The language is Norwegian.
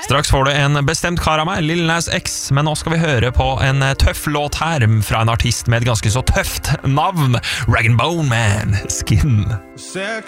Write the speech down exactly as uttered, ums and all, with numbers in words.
Straks får du en bestemt kar av meg, Lil Nas X, men nå skal vi høre på en tøff låt her fra en artist med et ganske så tøft navn, Rag and Bone Man, Skin.